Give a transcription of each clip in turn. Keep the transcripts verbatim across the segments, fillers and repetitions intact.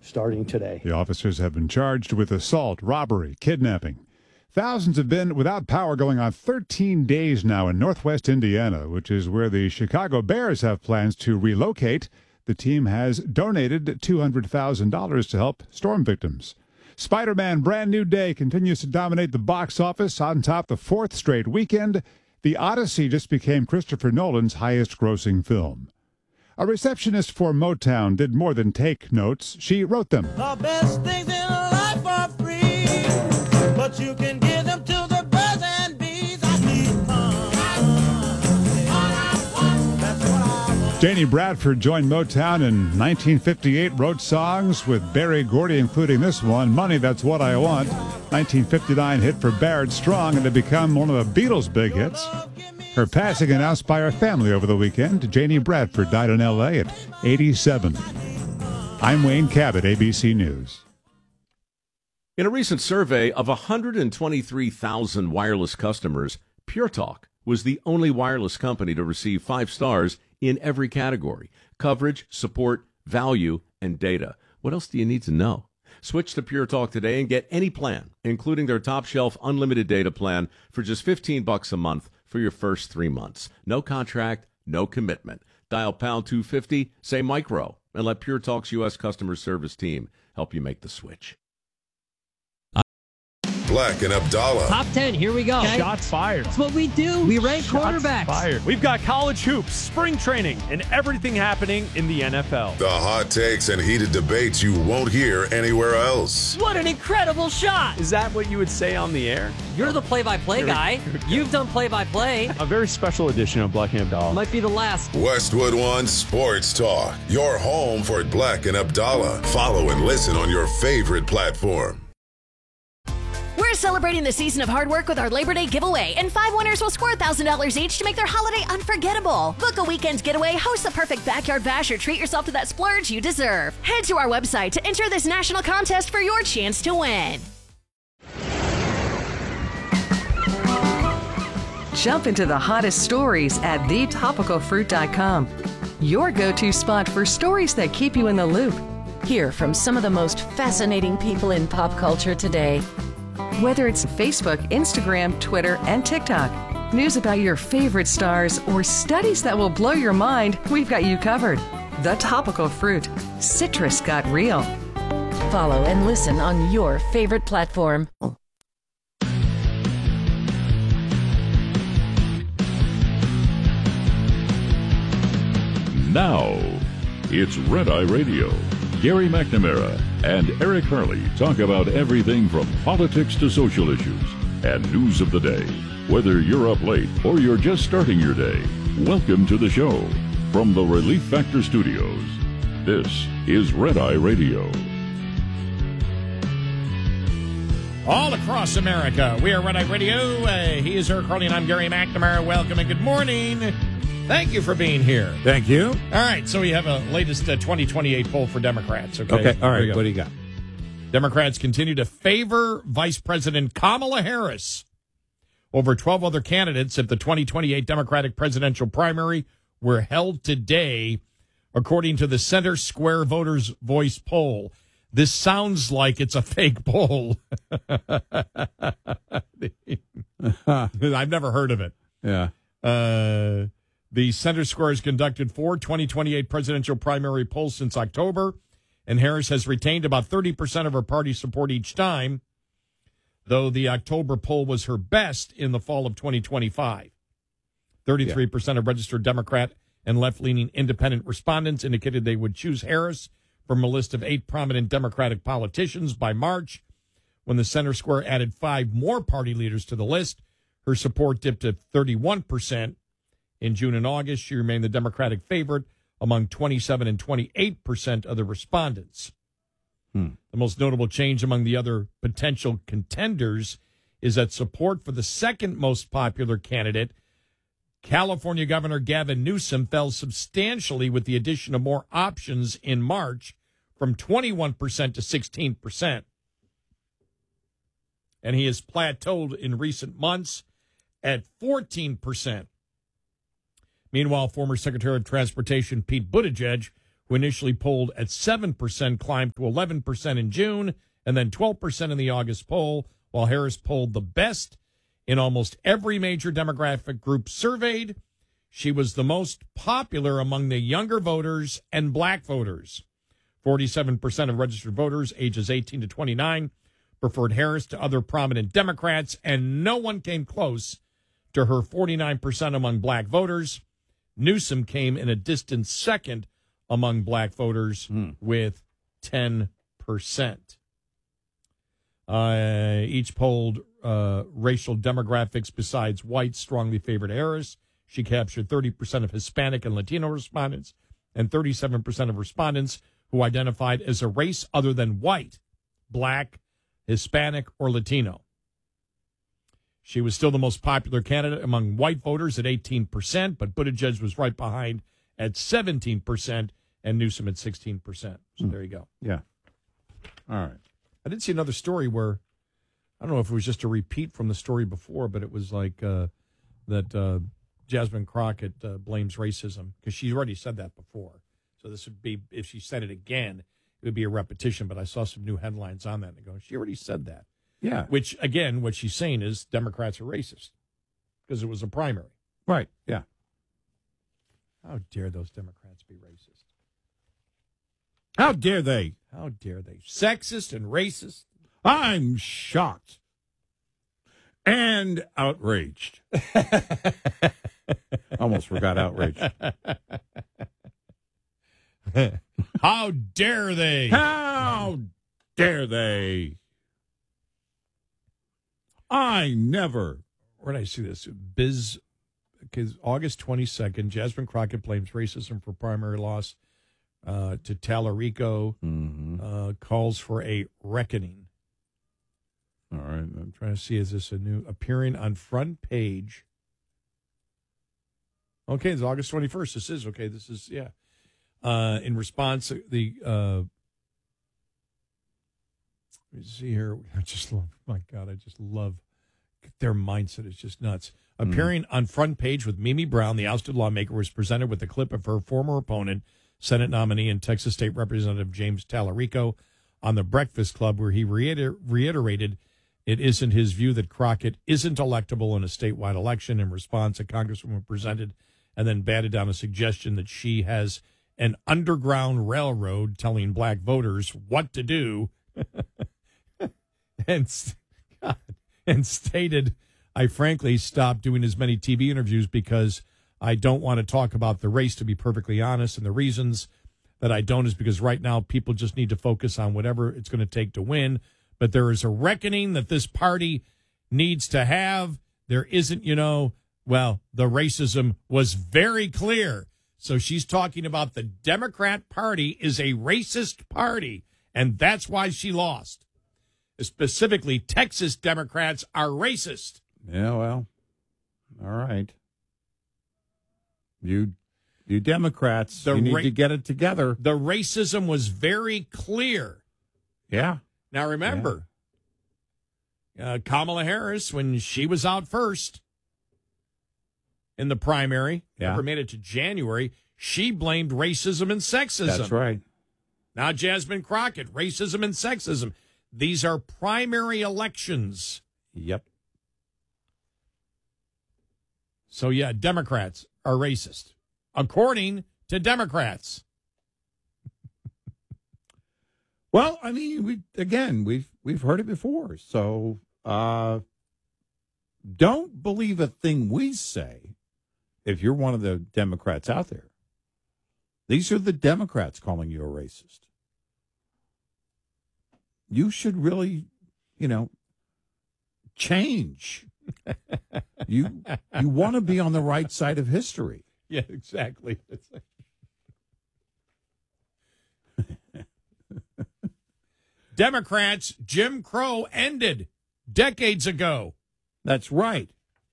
starting today. The officers have been charged with assault, robbery, kidnapping. Thousands have been without power going on thirteen days now in northwest Indiana, which is where the Chicago Bears have plans to relocate. The team has donated two hundred thousand dollars to help storm victims. Spider-Man Brand New Day continues to dominate the box office on top the fourth straight weekend. The Odyssey just became Christopher Nolan's highest-grossing film. A receptionist for Motown did more than take notes. She wrote them. The best things in life are free, but you can give them to the birds and bees. I need fun. That's what I want. Janie Bradford joined Motown in nineteen fifty-eight, wrote songs with Berry Gordy, including this one, Money, That's What I Want. nineteen fifty-nine hit for Barrett Strong, and it became one of the Beatles' big hits. Her passing announced by her family over the weekend. Janie Bradford died in L A at eighty-seven. I'm Wayne Cabot, A B C News. In a recent survey of one hundred twenty-three thousand wireless customers, Pure Talk was the only wireless company to receive five stars in every category: coverage, support, value, and data. What else do you need to know? Switch to Pure Talk today and get any plan, including their top shelf unlimited data plan, for just fifteen bucks a month for your first three months. No contract, no commitment. Dial pound two fifty, say micro, and let Pure Talk's U S customer service team help you make the switch. Black and Abdallah. Top ten, here we go. Okay. Shots fired. That's what we do. We rank Shots quarterbacks. Fired. We've got college hoops, spring training, and everything happening in the N F L. The hot takes and heated debates you won't hear anywhere else. What an incredible shot. Is that what you would say on the air? You're the play-by-play guy. You've done play-by-play. A very special edition of Black and Abdallah. Might be the last. Westwood One Sports Talk. Your home for Black and Abdallah. Follow and listen on your favorite platform. We're celebrating the season of hard work with our Labor Day giveaway, and five winners will score one thousand dollars each to make their holiday unforgettable. Book a weekend getaway, host the perfect backyard bash, or treat yourself to that splurge you deserve. Head to our website to enter this national contest for your chance to win. Jump into the hottest stories at the topical fruit dot com. Your go-to spot for stories that keep you in the loop. Hear from some of the most fascinating people in pop culture today. Whether it's Facebook, Instagram, Twitter, and TikTok, news about your favorite stars, or studies that will blow your mind, we've got you covered. The Topical Fruit. Citrus got real. Follow and listen on your favorite platform. Now, it's Red Eye Radio. Gary McNamara and Eric Harley talk about everything from politics to social issues and news of the day. Whether you're up late or you're just starting your day, welcome to the show. From the Relief Factor Studios, this is Red Eye Radio. All across America, we are Red Eye Radio. Uh, he is Eric Harley and I'm Gary McNamara. Welcome and good morning. Thank you for being here. Thank you. All right, so we have a latest uh, twenty twenty-eight poll for Democrats. Okay, okay all right, what do you got? Democrats continue to favor Vice President Kamala Harris over twelve other candidates if the twenty twenty-eight Democratic presidential primary were held today, according to the Center Square Voters Voice poll. This sounds like it's a fake poll. I've never heard of it. Yeah. Uh... The Center Square has conducted four twenty twenty-eight presidential primary polls since October, and Harris has retained about thirty percent of her party support each time, though the October poll was her best in the fall of twenty twenty-five. thirty-three percent yeah. of registered Democrat and left-leaning independent respondents indicated they would choose Harris from a list of eight prominent Democratic politicians by March. When the Center Square added five more party leaders to the list, her support dipped to thirty-one percent. In June and August, she remained the Democratic favorite among twenty-seven and twenty-eight percent of the respondents. Hmm. The most notable change among the other potential contenders is that support for the second most popular candidate, California Governor Gavin Newsom, fell substantially with the addition of more options in March from twenty-one percent to sixteen percent. And he has plateaued in recent months at fourteen percent. Meanwhile, former Secretary of Transportation Pete Buttigieg, who initially polled at seven percent, climbed to eleven percent in June and then twelve percent in the August poll, while Harris polled the best in almost every major demographic group surveyed. She was the most popular among the younger voters and black voters. forty-seven percent of registered voters ages eighteen to twenty-nine preferred Harris to other prominent Democrats, and no one came close to her forty-nine percent among black voters. Newsom came in a distant second among black voters mm. with ten percent. Uh, each polled uh, racial demographics besides white strongly favored Harris. She captured thirty percent of Hispanic and Latino respondents and thirty-seven percent of respondents who identified as a race other than white, black, Hispanic, or Latino. She was still the most popular candidate among white voters at eighteen percent, but Buttigieg was right behind at seventeen percent and Newsom at sixteen percent. So mm. there you go. Yeah. All right. I did see another story where, I don't know if it was just a repeat from the story before, but it was like uh, that uh, Jasmine Crockett uh, blames racism, because she already said that before. So this would be, if she said it again, it would be a repetition, but I saw some new headlines on that, and they go, she already said that. Yeah. Which, again, what she's saying is Democrats are racist, because it was a primary. Right, yeah. How dare those Democrats be racist? How dare they? How dare they? Sexist and racist. I'm shocked and outraged. Almost forgot outraged. How dare they? How dare they? I never. Where did I see this? Biz, because August twenty-second, Jasmine Crockett blames racism for primary loss uh, to Tallarico, mm-hmm. uh, calls for a reckoning. All right. I'm trying to see, is this a new, appearing on front page? Okay, it's August twenty-first. This is, okay, this is, yeah. Uh, in response, the, uh, let me see here. I just love, my God, I just love their mindset. It's just nuts. Mm. Appearing on front page with Mimi Brown, the ousted lawmaker was presented with a clip of her former opponent, Senate nominee and Texas State Representative James Tallarico, on the Breakfast Club, where he reiter- reiterated it isn't his view that Crockett isn't electable in a statewide election. In response, a congresswoman presented and then batted down a suggestion that she has an underground railroad telling black voters what to do, and God, and stated, I frankly stopped doing as many T V interviews because I don't want to talk about the race, to be perfectly honest, and the reasons that I don't is because right now people just need to focus on whatever it's going to take to win. But there is a reckoning that this party needs to have. There isn't, you know, well, the racism was very clear. So she's talking about the Democrat Party is a racist party, and that's why she lost. Specifically, Texas Democrats are racist. Yeah, well, all right. You you Democrats, The you need ra- to get it together. The racism was very clear. Yeah. Now, remember, yeah. uh, Kamala Harris, when she was out first in the primary, yeah. never made it to January, she blamed racism and sexism. That's right. Now, Jasmine Crockett, racism and sexism. These are primary elections. Yep. So, yeah, Democrats are racist, according to Democrats. Well, I mean, we again, we've we've heard it before. So uh, don't believe a thing we say if you're one of the Democrats out there. These are the Democrats calling you a racist. You should really, you know, change. you you want to be on the right side of history. Yeah, exactly. Democrats, Jim Crow ended decades ago. That's right.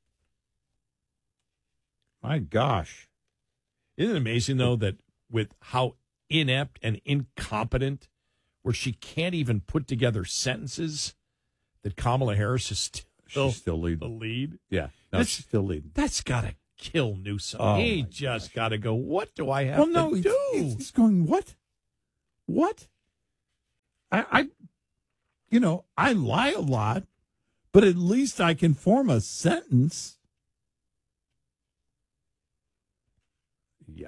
My gosh. Isn't it amazing, though, that with how inept and incompetent, where she can't even put together sentences, that Kamala Harris is still, she's still leading. the lead? Yeah, no, That's- she's still leading. That's got to kill Newsom. Oh, he my just got to go, what do I have Well, to no, he's, do? he's he's going, what? What? I, I, you know, I lie a lot, but at least I can form a sentence. Yeah.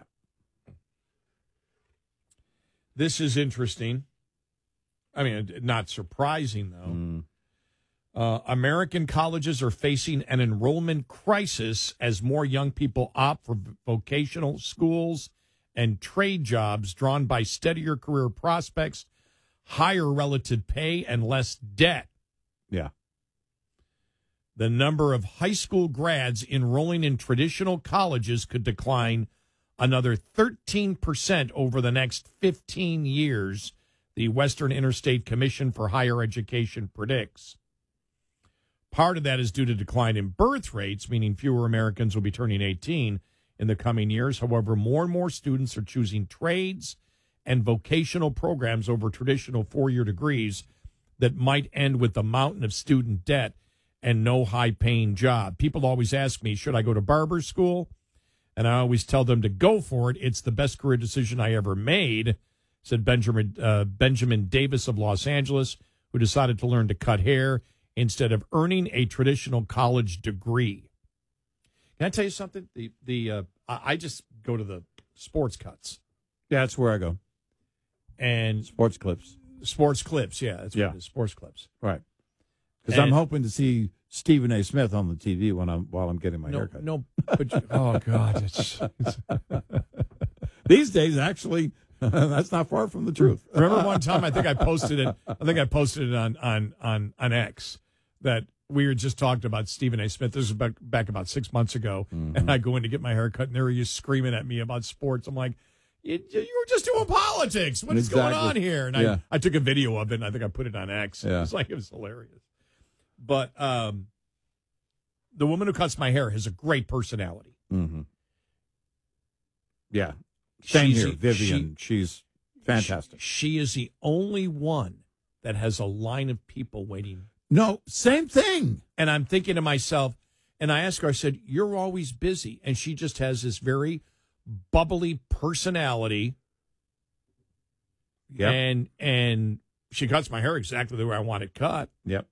This is interesting. I mean, not surprising, though. Mm. Uh, American colleges are facing an enrollment crisis as more young people opt for vocational schools and trade jobs drawn by steadier career prospects, higher relative pay, and less debt. Yeah. The number of high school grads enrolling in traditional colleges could decline another thirteen percent over the next fifteen years, the Western Interstate Commission for Higher Education predicts. Part of that is due to decline in birth rates, meaning fewer Americans will be turning eighteen in the coming years. However, more and more students are choosing trades and vocational programs over traditional four-year degrees that might end with a mountain of student debt and no high-paying job. People always ask me, should I go to barber school? And I always tell them to go for it. It's the best career decision I ever made, said Benjamin, uh, Benjamin Davis of Los Angeles, who decided to learn to cut hair instead of earning a traditional college degree. Can I tell you something? The the uh, I just go to the sports cuts. Yeah, that's where I go. And sports clips. Sports clips, yeah. That's yeah. what it is, sports clips. Right. Because I'm hoping to see Stephen A. Smith on the T V when I'm while I'm getting my no, haircut. No, but you, oh God, it's, it's these days actually. That's not far from the truth. Remember one time I think I posted it. I think I posted it on on on on X that we were just talking about Stephen A. Smith. This was back, back about six months ago, mm-hmm. and I go in to get my hair cut, and there he is screaming at me about sports. I'm like, you, you were just doing politics. What is exactly. going on here? And yeah. I I took a video of it, and I think I put it on X. Yeah. It was like it was hilarious. But um, the woman who cuts my hair has a great personality. Mm-hmm. Yeah. Same She's here, the- Vivian. she- She's fantastic. She, she is the only one that has a line of people waiting. No, same thing. And I'm thinking to myself, and I asked her, I said, you're always busy. And she just has this very bubbly personality. Yep. And and she cuts my hair exactly the way I want it cut. Yep.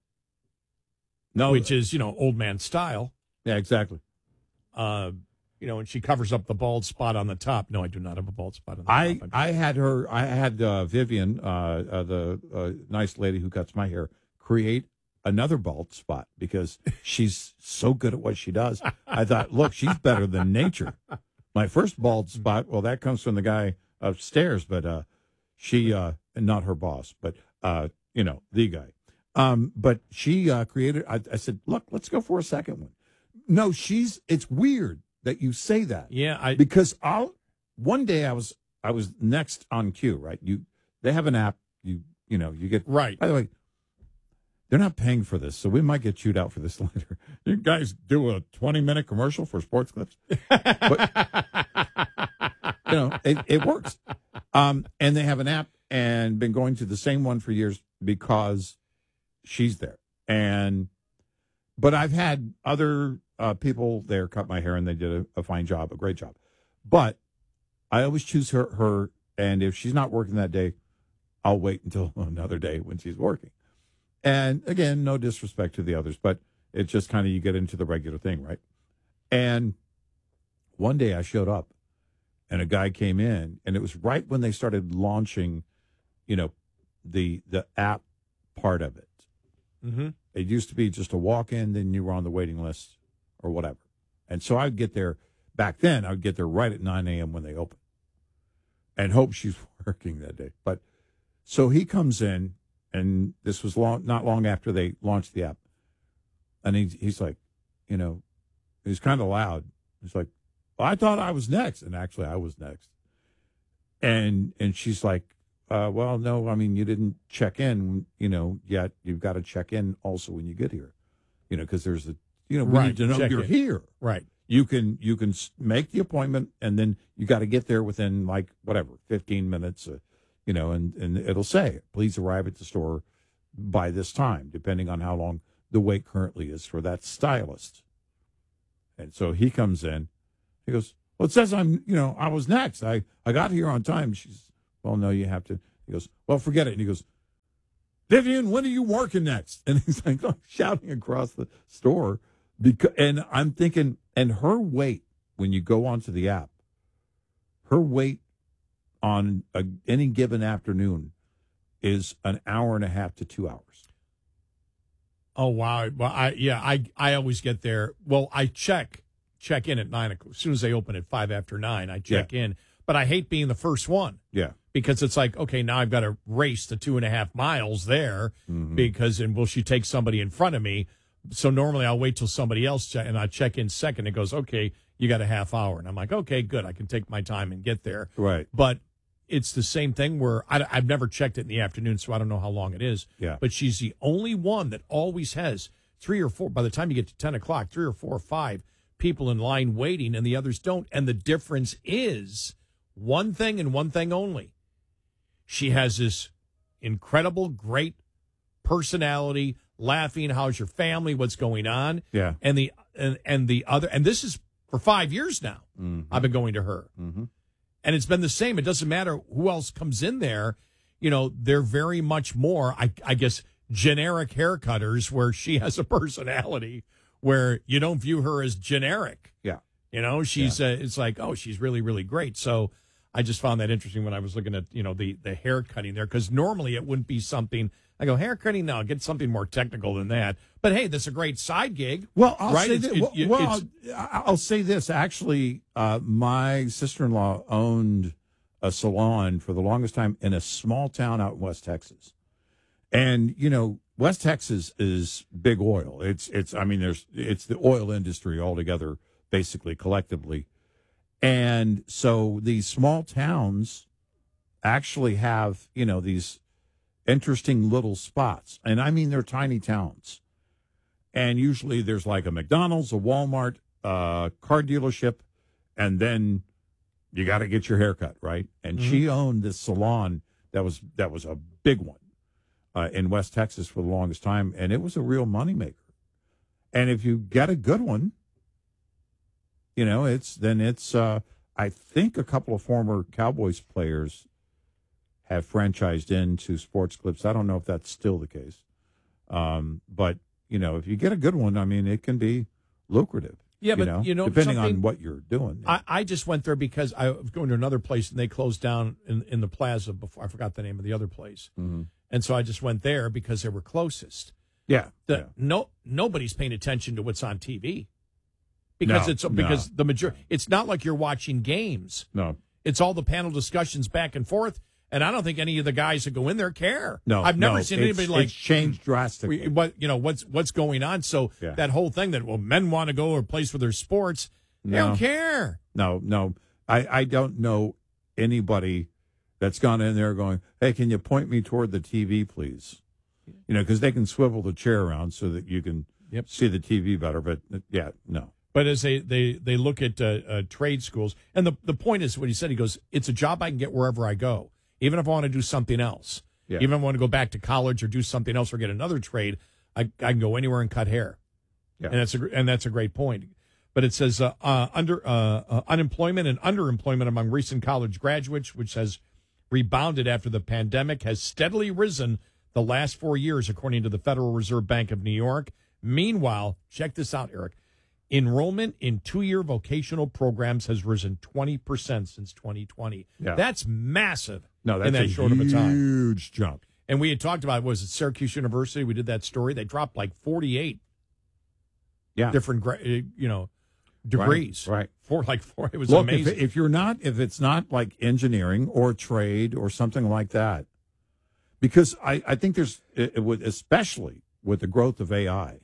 No, Which is, you know, old man style. Yeah, exactly. Uh, you know, and she covers up the bald spot on the top. No, I do not have a bald spot on the I, top. I had her, I had uh, Vivian, uh, uh, the uh, nice lady who cuts my hair, create another bald spot because she's so good at what she does. I thought, look, she's better than nature. My first bald spot, well, that comes from the guy upstairs, but uh, she, uh, not her boss, but, uh, you know, the guy. Um, but she uh, created, I, I said, look, let's go for a second one. No, she's, it's weird that you say that. Yeah, I because I'll one day I was I was next on cue, right? You they have an app, you you know, you get right. By the way, they're not paying for this, so we might get chewed out for this later. You guys do a twenty minute commercial for sports clips. But, you know, it, it works. Um, and they have an app and been going to the same one for years because she's there. And but I've had other Uh, people there cut my hair and they did a, a fine job, a great job. But I always choose her, her, and if she's not working that day, I'll wait until another day when she's working. And again, no disrespect to the others, but it's just kind of you get into the regular thing, right? And one day I showed up and a guy came in, and it was right when they started launching, you know, the the app part of it. Mm-hmm. It used to be just a walk in, then you were on the waiting list or whatever. And so I'd get there, back then, I'd get there right at nine a.m. when they open and hope she's working that day. But so he comes in, and this was long, not long after they launched the app. And he, he's like, you know, he's kind of loud. He's like, well, I thought I was next. And actually, I was next. And and she's like, uh, well, no, I mean, you didn't check in, you know, yet. You've got to check in also when you get here, you know, because there's a, you know, we Right, need to know check you're in. here. Right. You can you can s- make the appointment, and then you got to get there within like whatever fifteen minutes, uh, you know, and and it'll say please arrive at the store by this time, depending on how long the wait currently is for that stylist. And so he comes in, he goes, well, it says I'm, you know, I was next. I I got here on time. She's, well, no, you have to. He goes, well, forget it. And he goes, Vivian, when are you working next? And he's like oh, shouting across the store. Because, and I'm thinking, and her wait, when you go onto the app, her wait on a, any given afternoon is an hour and a half to two hours. Oh, wow. Well, I yeah, I I always get there. Well, I check check in at nine o'clock. As soon as they open at five after nine, I check Yeah. in. But I hate being the first one. Yeah. Because it's like, okay, now I've got to race the two and a half miles there Mhm. because, and will she take somebody in front of me? So normally I'll wait till somebody else check, and I check in second. It goes, okay, you got a half hour. And I'm like, okay, good. I can take my time and get there. Right. But it's the same thing where I, I've never checked it in the afternoon, so I don't know how long it is. Yeah. But she's the only one that always has three or four, by the time you get to ten o'clock, three or four or five people in line waiting, and the others don't. And the difference is one thing and one thing only. She has this incredible, great personality, laughing, how's your family, what's going on? Yeah. And the and, and the other, and this is for five years now. Mhm. I've been going to her. Mm-hmm. And it's been the same. It doesn't matter who else comes in there. You know, they're very much more, I, I guess, generic haircutters where she has a personality where you don't view her as generic. Yeah. You know, she's, uh, it's like, oh, she's really, really great. So I just found that interesting when I was looking at, you know, the, the hair cutting there, because normally it wouldn't be something. I go, hair cutting? No, get something more technical than that. But hey, that's a great side gig. Well, I'll right? say It's- this. it- Well, it- well, it's- I'll, I'll say this. Actually, uh, my sister-in-law owned a salon for the longest time in a small town out in West Texas, and you know, West Texas is big oil. It's it's. I mean, there's it's the oil industry altogether, basically collectively, and so these small towns actually have you know these interesting little spots, and I mean they're tiny towns. And usually there's like a McDonald's, a Walmart, uh, car dealership, and then you got to get your hair cut, right? And Mm-hmm. she owned this salon that was that was a big one uh, in West Texas for the longest time, and it was a real moneymaker. And if you get a good one, you know, it's then it's. Uh, I think a couple of former Cowboys players have franchised into Sports Clips. I don't know if that's still the case, um, but. You know, if you get a good one, I mean, it can be lucrative. Yeah, you but know, you know, depending something- on what you're doing. I, I just went there because I was going to another place and they closed down in, in the plaza before. I forgot the name of the other place. Mm-hmm. And so I just went there because they were closest. Yeah. The, yeah. No, nobody's paying attention to what's on T V because No, it's no. because the major. It's not like you're watching games. No. It's all the panel discussions back and forth. And I don't think any of the guys that go in there care. No, I've never no, seen it's- anybody like it's changed drastically. we- what you know what's what's going on. So Yeah. that whole thing that well, men want to go or place for their sports, they No. don't care. No, no. I, I don't know anybody that's gone in there going, hey, can you point me toward the T V, please? You know, because they can swivel the chair around so that you can Yep. see the T V better. But, uh, yeah, no. But as they they, they look at uh, uh, trade schools, and the, the point is what he said, he goes, it's a job I can get wherever I go, even if I want to do something else. Yeah. Even if I want to go back to college or do something else or get another trade, I, I can go anywhere and cut hair. Yeah. And that's a gr- and that's a great point. But it says uh, uh, under uh, uh, unemployment and underemployment among recent college graduates, which has rebounded after the pandemic, has steadily risen the last four years, according to the Federal Reserve Bank of New York. Meanwhile, check this out, Eric. Enrollment in two-year vocational programs has risen twenty percent since twenty twenty. Yeah. That's massive No, that's in that a short of a time. huge jump. And we had talked about, was it Syracuse University? We did that story. They dropped like forty-eight Yeah. different, gra- uh, you know, degrees. Right. right. For like four, it was Look, if, amazing. if you're not, if it's not like engineering or trade or something like that, because I, I think there's, it, it would, especially with the growth of A I,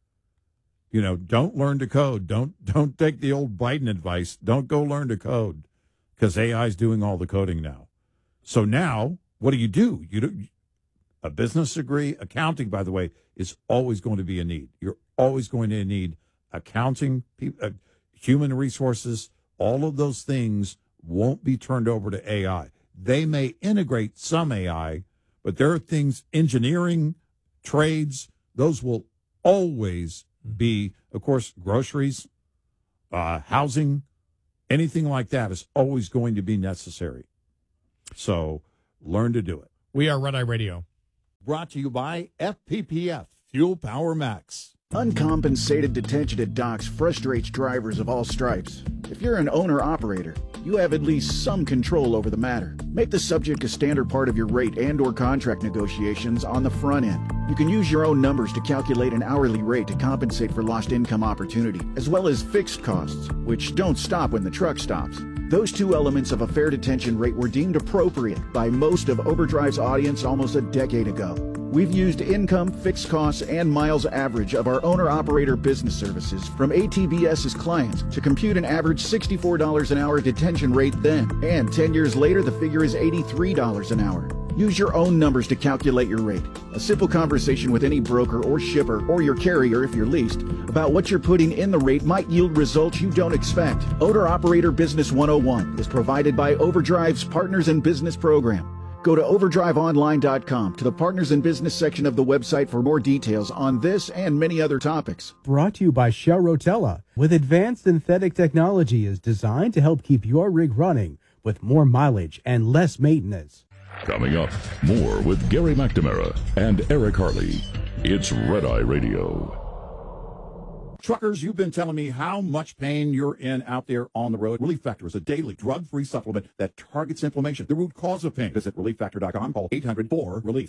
you know, don't learn to code. Don't, don't take the old Biden advice. Don't go learn to code because A I is doing all the coding now. So now what do you do? You do a business degree, accounting, by the way, is always going to be a need. You're always going to need accounting, pe- uh, human resources. All of those things won't be turned over to A I. They may integrate some A I, but there are things, engineering, trades, those will always be, of course, groceries, uh, housing, anything like that is always going to be necessary. So learn to do it. We are Red Eye Radio. Brought to you by F P P F, Fuel Power Max. Uncompensated detention at docks frustrates drivers of all stripes. If you're an owner-operator, you have at least some control over the matter. Make the subject a standard part of your rate and or contract negotiations on the front end. You can use your own numbers to calculate an hourly rate to compensate for lost income opportunity, as well as fixed costs, which don't stop when the truck stops. Those two elements of a fair detention rate were deemed appropriate by most of Overdrive's audience almost a decade ago. We've used income, fixed costs, and miles average of our owner-operator business services from ATBS's clients to compute an average sixty-four dollars an hour detention rate then. And ten years later, the figure is eighty-three dollars an hour. Use your own numbers to calculate your rate. A simple conversation with any broker or shipper or your carrier if you're leased about what you're putting in the rate might yield results you don't expect. Owner-Operator Business one oh one is provided by Overdrive's Partners in Business program. Go to overdrive online dot com to the Partners in Business section of the website for more details on this and many other topics. Brought to you by Shell Rotella, with advanced synthetic technology is designed to help keep your rig running with more mileage and less maintenance. Coming up, more with Gary McNamara and Eric Harley. It's Red Eye Radio. Truckers, you've been telling me how much pain you're in out there on the road. Relief Factor is a daily drug-free supplement that targets inflammation, the root cause of pain. Visit relief factor dot com. Call eight hundred four relief.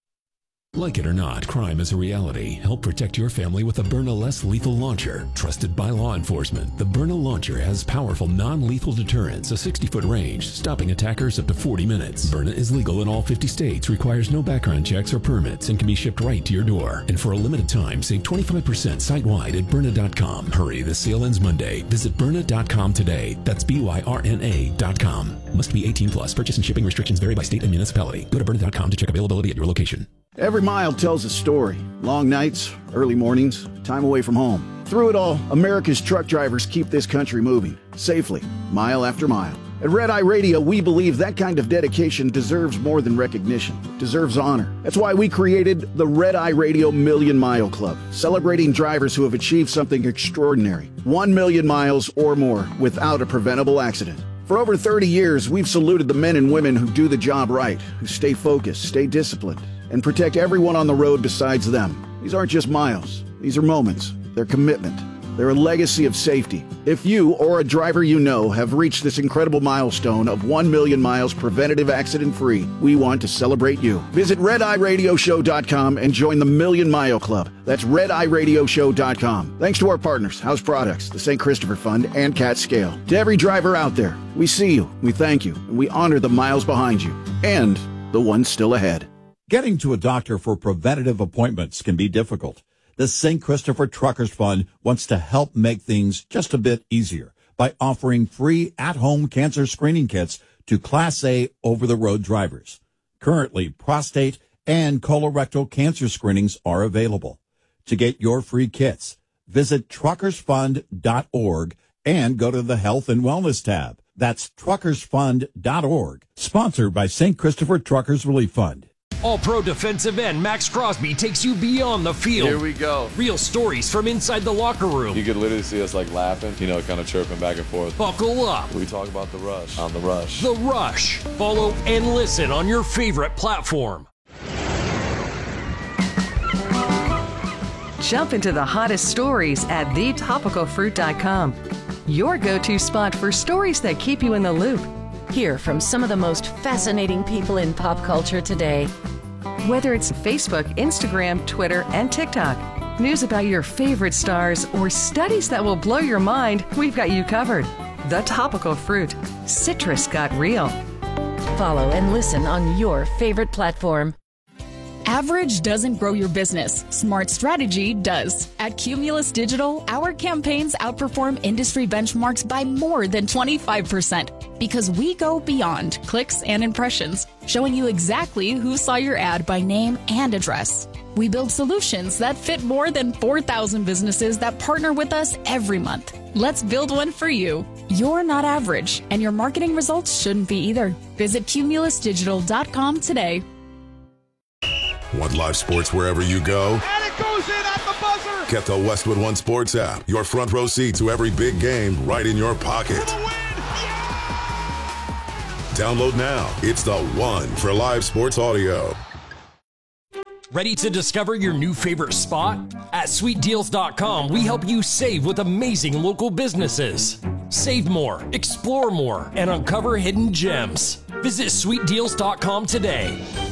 Like it or not, crime is a reality. Help protect your family with the Byrna Less Lethal Launcher. Trusted by law enforcement, the Byrna Launcher has powerful non-lethal deterrence, a sixty-foot range, stopping attackers up to forty minutes. Byrna is legal in all fifty states, requires no background checks or permits, and can be shipped right to your door. And for a limited time, save twenty-five percent site-wide at Byrna dot com. Hurry, the sale ends Monday. Visit Byrna dot com today. That's B Y R N A dot com. Must be eighteen plus. Purchase and shipping restrictions vary by state and municipality. Go to Byrna dot com to check availability at your location. Every mile tells a story. Long nights, early mornings, time away from home. Through it all, America's truck drivers keep this country moving, safely, mile after mile. At Red Eye Radio, we believe that kind of dedication deserves more than recognition, deserves honor. That's why we created the Red Eye Radio Million Mile Club, celebrating drivers who have achieved something extraordinary. One million miles or more without a preventable accident. For over thirty years, we've saluted the men and women who do the job right, who stay focused, stay disciplined, and protect everyone on the road besides them. These aren't just miles. These are moments. They're commitment. They're a legacy of safety. If you or a driver you know have reached this incredible milestone of one million miles preventative accident-free, we want to celebrate you. Visit red eye radio show dot com and join the Million Mile Club. That's red eye radio show dot com. Thanks to our partners, House Products, the Saint Christopher Fund, and Cat Scale. To every driver out there, we see you, we thank you, and we honor the miles behind you, and the ones still ahead. Getting to a doctor for preventative appointments can be difficult. The Saint Christopher Truckers Fund wants to help make things just a bit easier by offering free at-home cancer screening kits to Class A over-the-road drivers. Currently, prostate and colorectal cancer screenings are available. To get your free kits, visit truckers fund dot org and go to the Health and Wellness tab. That's truckers fund dot org, sponsored by Saint Christopher Truckers Relief Fund. All-Pro defensive end Max Crosby takes you beyond the field. Here we go. Real stories from inside the locker room. You could literally see us like laughing, you know, kind of chirping back and forth. Buckle up. We talk about the rush on The Rush. The Rush. Follow and listen on your favorite platform. Jump into the hottest stories at the topical fruit dot com. Your go-to spot for stories that keep you in the loop. Hear from some of the most fascinating people in pop culture today. Whether it's Facebook, Instagram, Twitter, and TikTok, news about your favorite stars, or studies that will blow your mind, we've got you covered. The Topical Fruit. Citrus got real. Follow and listen on your favorite platform. Average doesn't grow your business. Smart strategy does. At Cumulus Digital, our campaigns outperform industry benchmarks by more than twenty-five percent because we go beyond clicks and impressions, showing you exactly who saw your ad by name and address. We build solutions that fit more than four thousand businesses that partner with us every month. Let's build one for you. You're not average, and your marketing results shouldn't be either. Visit cumulus digital dot com today. Want live sports wherever you go? And it goes in at the buzzer! Get the Westwood One Sports app. Your front row seat to every big game right in your pocket. Download now. It's the one for live sports audio. Ready to discover your new favorite spot? At sweet deals dot com, we help you save with amazing local businesses. Save more, explore more, and uncover hidden gems. Visit sweet deals dot com today.